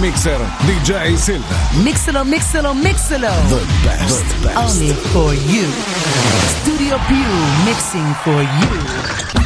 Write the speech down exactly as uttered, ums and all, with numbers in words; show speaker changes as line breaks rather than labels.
mixer D J Silva.
Mixalo, mixalo, mixalo.
The best, the best.
Only for you. Studio Più, mixing for you.